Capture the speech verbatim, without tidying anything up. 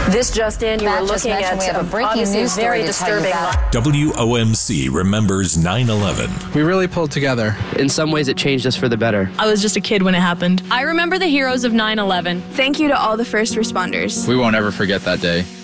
This just in, you Matt were just looking mentioned at we have a some breaking obviously news story very to tell you disturbing. about. W O M C remembers nine eleven. We really pulled together. In some ways, it changed us for the better. I was just a kid when it happened. I remember the heroes of nine eleven. Thank you to all the first responders. We won't ever forget that day.